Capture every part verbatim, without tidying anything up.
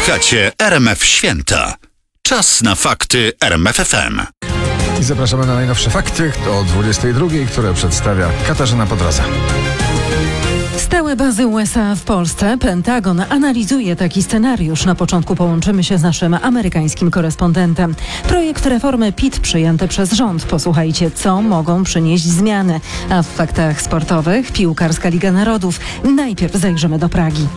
Słuchacie R M F Święta. Czas na fakty R M F F M. I zapraszamy na najnowsze fakty o dwudziestej drugiej, które przedstawia Katarzyna Podroza. Stałe bazy U S A w Polsce. Pentagon analizuje taki scenariusz. Na początku połączymy się z naszym amerykańskim korespondentem. Projekt reformy P I T przyjęty przez rząd. Posłuchajcie, co mogą przynieść zmiany. A w faktach sportowych piłkarska Liga Narodów. Najpierw zajrzymy do Pragi.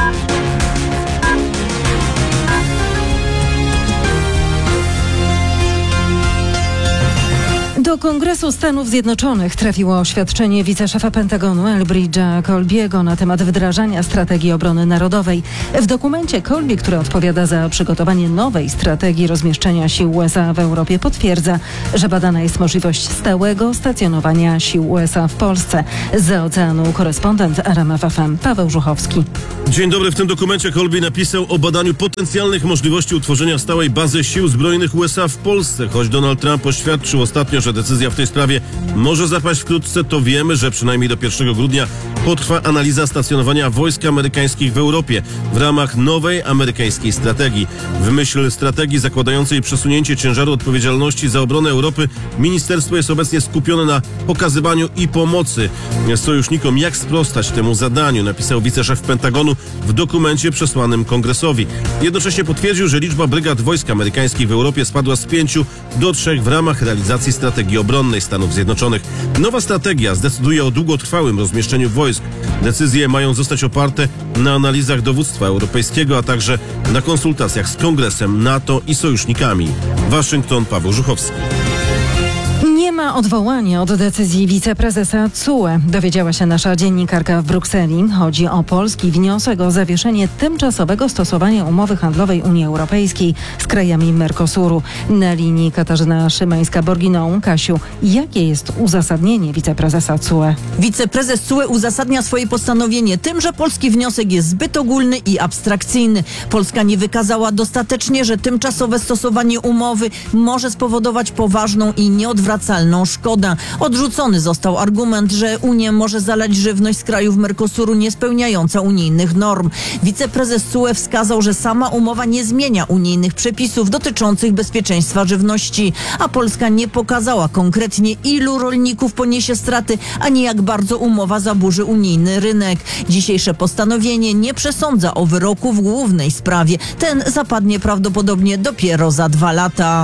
Do Kongresu Stanów Zjednoczonych trafiło oświadczenie wiceszefa Pentagonu Elbridge'a Colby'ego na temat wdrażania strategii obrony narodowej. W dokumencie Colby, który odpowiada za przygotowanie nowej strategii rozmieszczenia sił U S A w Europie, potwierdza, że badana jest możliwość stałego stacjonowania sił U S A w Polsce. Zza oceanu korespondent R M F F M Paweł Żuchowski. Dzień dobry. W tym dokumencie Colby napisał o badaniu potencjalnych możliwości utworzenia stałej bazy sił zbrojnych U S A w Polsce. Choć Donald Trump oświadczył ostatnio, że decyzja w tej sprawie może zapaść wkrótce, to wiemy, że przynajmniej do pierwszego grudnia potrwa analiza stacjonowania wojsk amerykańskich w Europie w ramach nowej amerykańskiej strategii. W myśl strategii zakładającej przesunięcie ciężaru odpowiedzialności za obronę Europy, ministerstwo jest obecnie skupione na pokazywaniu i pomocy sojusznikom, jak sprostać temu zadaniu, napisał wiceszef Pentagonu w dokumencie przesłanym Kongresowi. Jednocześnie potwierdził, że liczba brygad wojsk amerykańskich w Europie spadła z pięciu do trzech w ramach realizacji strategii obronnej Stanów Zjednoczonych. Nowa strategia zdecyduje o długotrwałym rozmieszczeniu wojsk. Decyzje mają zostać oparte na analizach dowództwa europejskiego, a także na konsultacjach z Kongresem, NATO i sojusznikami. Waszyngton, Paweł Żuchowski. Nie ma odwołania od decyzji wiceprezesa C U E, dowiedziała się nasza dziennikarka w Brukseli. Chodzi o polski wniosek o zawieszenie tymczasowego stosowania umowy handlowej Unii Europejskiej z krajami Mercosuru. Na linii Katarzyna Szymańska-Borginą. Kasiu, jakie jest uzasadnienie wiceprezesa C U E? Wiceprezes C U E uzasadnia swoje postanowienie tym, że polski wniosek jest zbyt ogólny i abstrakcyjny. Polska nie wykazała dostatecznie, że tymczasowe stosowanie umowy może spowodować poważną i nieodwracalną szkoda. Odrzucony został argument, że Unia może zalać żywność z krajów Mercosuru niespełniająca unijnych norm. Wiceprezes C U E wskazał, że sama umowa nie zmienia unijnych przepisów dotyczących bezpieczeństwa żywności, a Polska nie pokazała konkretnie, ilu rolników poniesie straty, ani jak bardzo umowa zaburzy unijny rynek. Dzisiejsze postanowienie nie przesądza o wyroku w głównej sprawie. Ten zapadnie prawdopodobnie dopiero za dwa lata.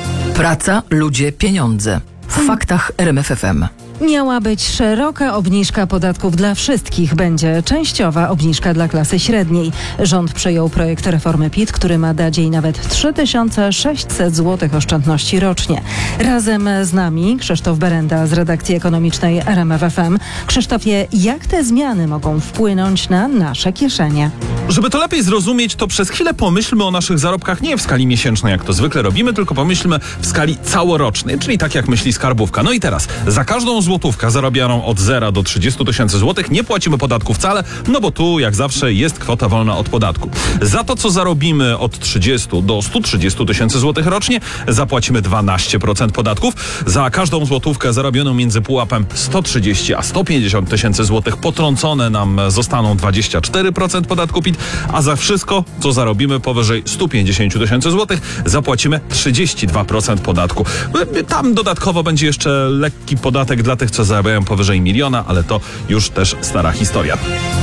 Praca, ludzie, pieniądze. W faktach R M F F M. Miała być szeroka obniżka podatków dla wszystkich. Będzie częściowa obniżka dla klasy średniej. Rząd przyjął projekt reformy P I T, który ma dać jej nawet trzy tysiące sześćset złotych oszczędności rocznie. Razem z nami Krzysztof Berenda z redakcji ekonomicznej R M F F M. Krzysztofie, jak te zmiany mogą wpłynąć na nasze kieszenie? Żeby to lepiej zrozumieć, to przez chwilę pomyślmy o naszych zarobkach nie w skali miesięcznej, jak to zwykle robimy, tylko pomyślmy w skali całorocznej, czyli tak jak myśli skarbówka. No i teraz, za każdą złotówkę zarobioną od zera do trzydziestu tysięcy złotych nie płacimy podatku wcale, no bo tu, jak zawsze, jest kwota wolna od podatku. Za to, co zarobimy od trzydziestu do stu trzydziestu tysięcy złotych rocznie, zapłacimy dwanaście procent podatków. Za każdą złotówkę zarobioną między pułapem sto trzydzieści a sto pięćdziesiąt tysięcy złotych potrącone nam zostaną dwadzieścia cztery procent podatku P I T, a za wszystko, co zarobimy powyżej stu pięćdziesięciu tysięcy złotych, zapłacimy trzydzieści dwa procent podatku. Tam dodatkowo będzie jeszcze lekki podatek dla tych, co zarabiają powyżej miliona, ale to już też stara historia.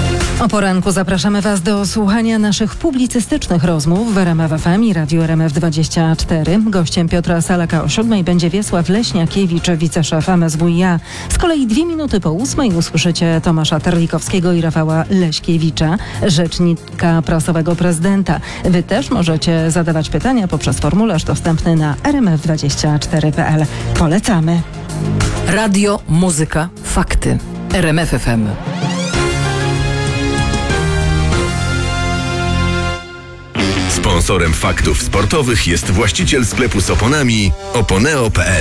O poranku zapraszamy Was do słuchania naszych publicystycznych rozmów w R M F F M i Radiu R M F dwadzieścia cztery. Gościem Piotra Salaka o siódmej będzie Wiesław Leśniakiewicz, wiceszef M S W i A. Z kolei dwie minuty po ósmej usłyszycie Tomasza Terlikowskiego i Rafała Leśkiewicza, rzecznika prasowego prezydenta. Wy też możecie zadawać pytania poprzez formularz dostępny na r m f dwadzieścia cztery kropka p l. Polecamy. Radio, muzyka, fakty. R M F F M. Sponsorem faktów sportowych jest właściciel sklepu z oponami oponeo kropka p l.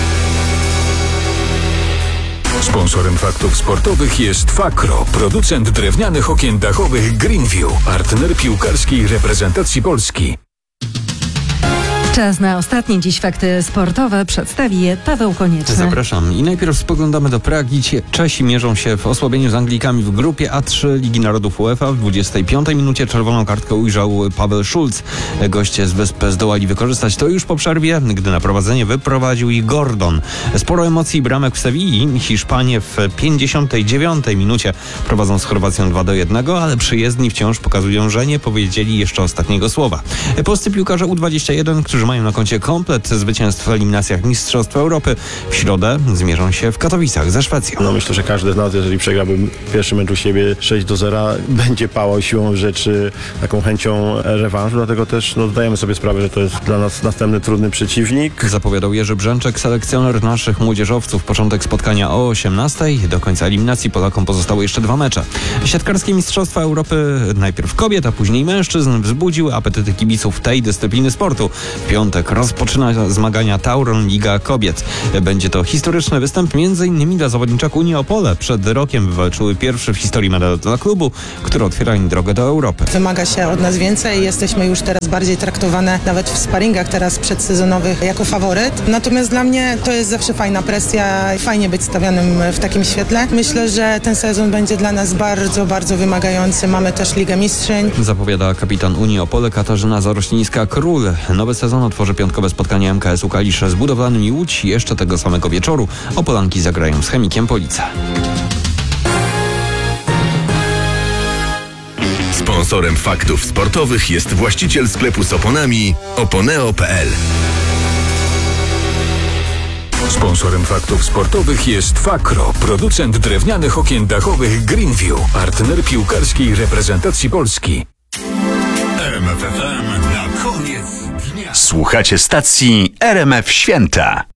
Sponsorem faktów sportowych jest Fakro, producent drewnianych okien dachowych Greenview, partner piłkarskiej reprezentacji Polski. Czas na ostatnie dziś fakty sportowe. Przedstawi je Paweł Konieczny. Zapraszam. I najpierw spoglądamy do Pragi. Czesi mierzą się w osłabieniu z Anglikami w grupie A trzy Ligi Narodów UEFA. W dwudziestej piątej minucie czerwoną kartkę ujrzał Paweł Schulz. Goście z wysp zdołali wykorzystać to już po przerwie, gdy na prowadzenie wyprowadził ich Gordon. Sporo emocji i bramek w Sewilli. Hiszpanie w pięćdziesiątej dziewiątej minucie prowadzą z Chorwacją dwa do jednego, ale przyjezdni wciąż pokazują, że nie powiedzieli jeszcze ostatniego słowa. Polscy piłkarze U dwadzieścia jeden, którzy mają na koncie komplet zwycięstw w eliminacjach Mistrzostw Europy, w środę zmierzą się w Katowicach ze Szwecją. No myślę, że każdy z nas, jeżeli przegrałby w pierwszym meczu siebie sześć do zera, będzie pałał siłą rzeczy, taką chęcią rewanżu, dlatego też no, zdajemy sobie sprawę, że to jest dla nas następny trudny przeciwnik. Zapowiadał Jerzy Brzęczek, selekcjoner naszych młodzieżowców. Początek spotkania o osiemnastej. Do końca eliminacji Polakom pozostały jeszcze dwa mecze. Siatkarskie Mistrzostwa Europy, najpierw kobiet, a później mężczyzn, wzbudziły apetyty kibiców tej dyscypliny sportu. W piątek rozpoczyna zmagania Tauron Liga Kobiet. Będzie to historyczny występ m.in. dla zawodniczek Unii Opole. Przed rokiem wywalczyły pierwszy w historii medal dla klubu, który otwiera im drogę do Europy. Wymaga się od nas więcej. Jesteśmy już teraz bardziej traktowane nawet w sparingach teraz przedsezonowych jako faworyt. Natomiast dla mnie to jest zawsze fajna presja. Fajnie być stawianym w takim świetle. Myślę, że ten sezon będzie dla nas bardzo, bardzo wymagający. Mamy też Ligę Mistrzyń. Zapowiada kapitan Unii Opole Katarzyna Zaroślińska-Król. Nowy sezon otworzy piątkowe spotkanie M K S-u Kalisz z Budowlanym i Łódź. Jeszcze tego samego wieczoru Opolanki zagrają z Chemikiem Police. Sponsorem faktów sportowych jest właściciel sklepu z oponami oponeo kropka p l. Sponsorem faktów sportowych jest Fakro, producent drewnianych okien dachowych Greenview, partner piłkarskiej reprezentacji Polski. R M F F M na koniec dnia. Słuchacie stacji R M F Święta.